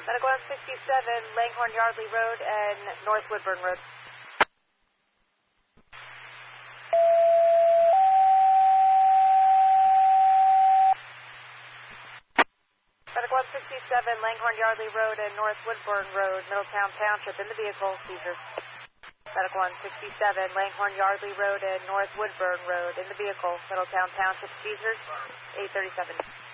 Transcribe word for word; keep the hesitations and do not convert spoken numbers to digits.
Medic one sixty-seven, Langhorne Yardley Road and North Woodburn Road. Medic one sixty-seven, Langhorne Yardley Road and North Woodburn Road, Middletown Township, in the vehicle, seizure. Medic one sixty-seven, Langhorne Yardley Road and North Woodburn Road, in the vehicle, Middletown Township, seizures, eight thirty-seven.